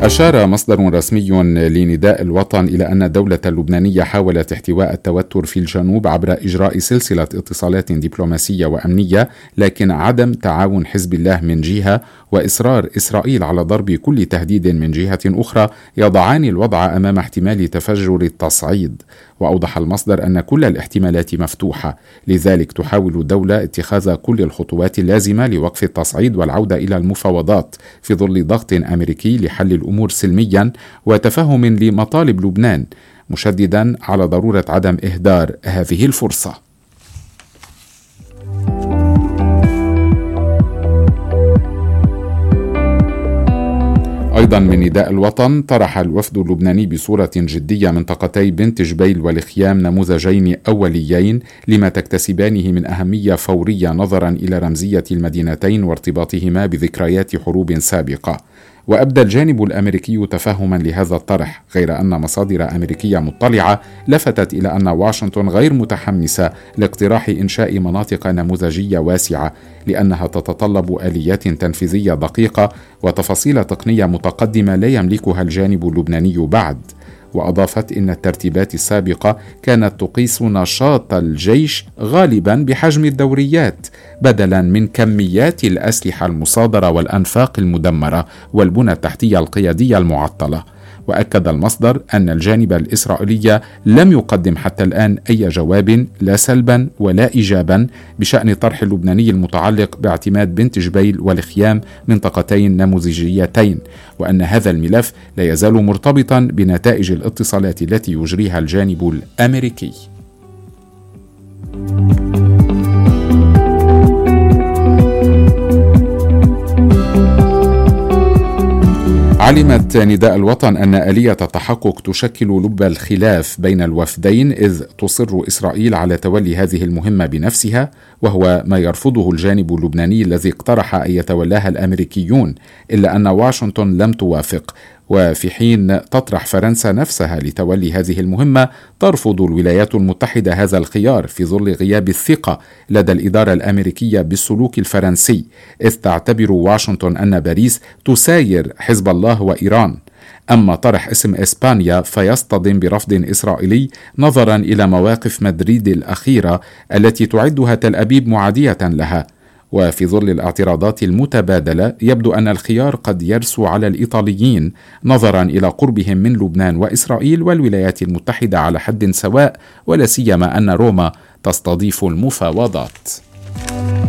أشار مصدر رسمي لنداء الوطن إلى أن الدولة اللبنانية حاولت احتواء التوتر في الجنوب عبر إجراء سلسلة اتصالات دبلوماسية وأمنية، لكن عدم تعاون حزب الله من جهة وإصرار إسرائيل على ضرب كل تهديد من جهة أخرى يضعان الوضع أمام احتمال تفجر التصعيد. وأوضح المصدر أن كل الاحتمالات مفتوحة، لذلك تحاول الدولة اتخاذ كل الخطوات اللازمة لوقف التصعيد والعودة إلى المفاوضات في ظل ضغط أمريكي لحل الأمور سلميا وتفهم لمطالب لبنان، مشددا على ضرورة عدم إهدار هذه الفرصة. أيضا من نداء الوطن، طرح الوفد اللبناني بصورة جدية منطقتي بنت جبيل والخيام نموذجين أوليين لما تكتسبانه من أهمية فورية نظرا إلى رمزية المدينتين وارتباطهما بذكريات حروب سابقة. وأبدى الجانب الأمريكي تفهما لهذا الطرح، غير أن مصادر أمريكية مطلعة لفتت إلى أن واشنطن غير متحمسة لاقتراح إنشاء مناطق نموذجية واسعة، لأنها تتطلب آليات تنفيذية دقيقة وتفاصيل تقنية متقدمة لا يملكها الجانب اللبناني بعد. وأضافت إن الترتيبات السابقة كانت تقيس نشاط الجيش غالبا بحجم الدوريات بدلا من كميات الأسلحة المصادرة والأنفاق المدمرة والبنى التحتية القيادية المعطلة. وأكد المصدر أن الجانب الإسرائيلي لم يقدم حتى الآن أي جواب لا سلبا ولا إيجابا بشأن طرح اللبناني المتعلق باعتماد بنت جبيل والخيام منطقتين نموذجيتين، وأن هذا الملف لا يزال مرتبطا بنتائج الاتصالات التي يجريها الجانب الأمريكي. علمت نداء الوطن أن آلية التحقق تشكل لب الخلاف بين الوفدين، إذ تصر إسرائيل على تولي هذه المهمة بنفسها، وهو ما يرفضه الجانب اللبناني الذي اقترح أن يتولاها الأمريكيون، إلا أن واشنطن لم توافق. وفي حين تطرح فرنسا نفسها لتولي هذه المهمة، ترفض الولايات المتحدة هذا الخيار في ظل غياب الثقة لدى الإدارة الأمريكية بالسلوك الفرنسي، إذ تعتبر واشنطن أن باريس تساير حزب الله وإيران. أما طرح اسم إسبانيا فيصطدم برفض إسرائيلي نظرا إلى مواقف مدريد الأخيرة التي تعدها تل أبيب معادية لها. وفي ظل الاعتراضات المتبادلة يبدو أن الخيار قد يرسو على الإيطاليين نظرا إلى قربهم من لبنان وإسرائيل والولايات المتحدة على حد سواء، ولا سيما أن روما تستضيف المفاوضات.